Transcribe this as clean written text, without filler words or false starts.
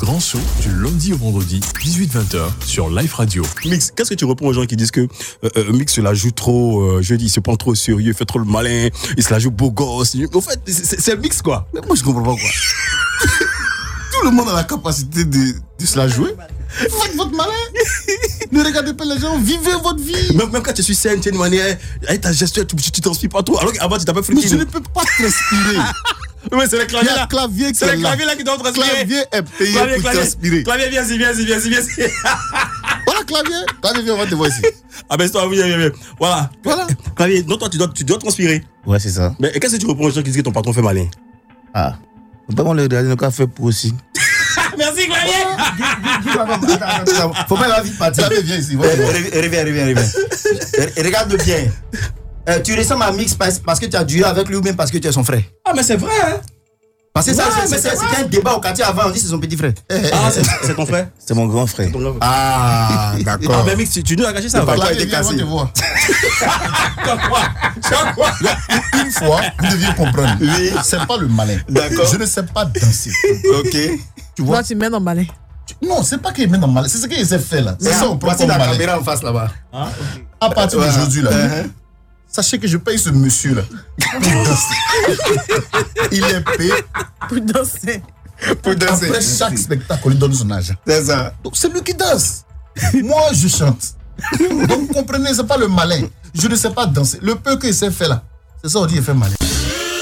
grand show du lundi au vendredi, 18-20h sur Live Radio. Mix, qu'est-ce que tu réponds aux gens qui disent que Mix se la joue trop, je dis, il se prend trop au sérieux, il fait trop le malin, il se la joue beau gosse. En fait, c'est le Mix, quoi. Mais moi, je comprends pas, quoi. Tout le monde a la capacité de se la jouer. Faites votre malin. Ne regardez pas les gens, vivez votre vie. Même quand tu suis scène, tu as une manière, avec ta gestion, tu transpires pas trop. Alors qu'avant, tu t'appelles Mais je ne peux pas transpirer. Oui, c'est le clavier là. C'est le clavier là qui doit transpirer. Le clavier est payé pour transpirer. Clavier, viens. Voilà, clavier, viens, on va te voir ici. Ah ben, toi, viens. Voilà. Clavier, non, toi, tu dois transpirer. Ouais, c'est ça. Mais qu'est-ce que tu réponds aux gens qui disent que ton patron fait malin? Ah. Faut pas qu'on le regarde, le fait pour aussi. Merci, clavier. Faut pas la vie partir. Clavier, viens ici. Reviens. Regarde bien. Tu ressembles à Mix parce que tu as duré avec lui ou même parce que tu es son frère? Ah, mais c'est vrai, hein? Parce que ça, c'était un débat au quartier avant, on dit c'est son petit frère. Ah, c'est ton frère? C'est mon grand frère. Ah, d'accord. Ah, mais Mix, tu nous as caché ça. Pas été cassé. Quoi? Une fois, vous deviez comprendre. Oui. C'est pas le malin. D'accord. Je ne sais pas danser. Ok. Tu vois? Toi, tu mets dans le malin. Non, c'est pas qu'il met dans le malin. C'est ce qu'il s'est fait là. C'est ça, on prend comme malin. La caméra en face là-bas. À partir d'aujourd'hui là. Sachez que je paye ce monsieur-là pour danser. Il est payé pour danser. Après chaque spectacle, on lui donne son argent. C'est ça. Donc c'est lui qui danse. Moi, je chante. Donc comprenez, c'est pas le malin. Je ne sais pas danser. Le peu qu'il s'est fait là, c'est ça on dit il fait malin.